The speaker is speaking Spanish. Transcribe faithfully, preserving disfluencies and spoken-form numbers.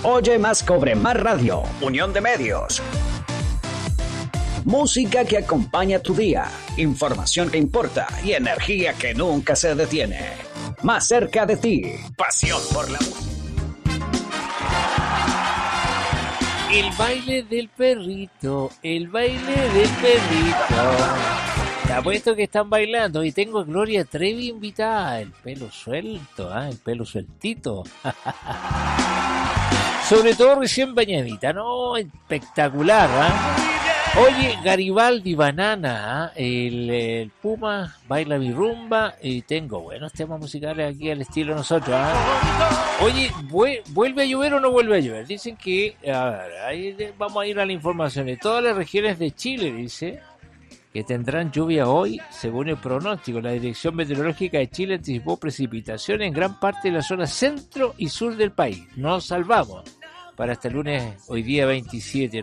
Oye Más, Cobre Más Radio, Unión de Medios. Música que acompaña tu día, información que importa y energía que nunca se detiene. Más cerca de ti, pasión por la música. El baile del perrito, el baile del perrito. Te apuesto que están bailando y tengo a Gloria Trevi invitada. El pelo suelto, ¿eh? El pelo sueltito. Sobre todo recién bañadita, ¿no? Espectacular, ¿eh? Oye, Garibaldi Banana, ¿eh? el, el Puma baila mi rumba y tengo buenos temas musicales aquí al estilo nosotros, ¿eh? Oye, ¿vuelve a llover o no vuelve a llover? Dicen que, a ver, ahí vamos a ir a la información de todas las regiones de Chile, dice, que tendrán lluvia hoy, según el pronóstico. La Dirección Meteorológica de Chile anticipó precipitación en gran parte de la zona centro y sur del país. Nos salvamos para este lunes, hoy día veintisiete.